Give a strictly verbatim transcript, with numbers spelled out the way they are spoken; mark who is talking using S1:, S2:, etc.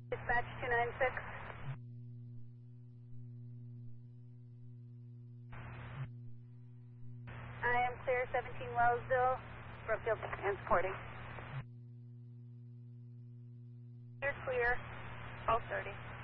S1: Dispatch two nine six. I am clear, seventeen Wellsville, Brookfield, and supporting. You're clear, twelve thirty.